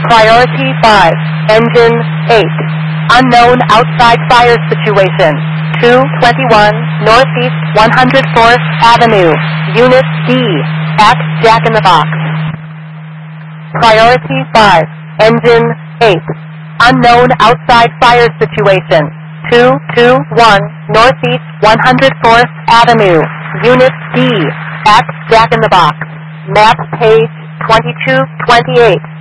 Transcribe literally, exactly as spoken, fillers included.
Priority five, Engine eight. Unknown outside fire situation. two twenty-one Northeast one hundred fourth Avenue. Unit D. At Jack in the Box. Priority five, Engine eight. Unknown outside fire situation. two twenty-one Northeast one hundred fourth Avenue. Unit D. At Jack in the Box. Map page twenty-two twenty-eight.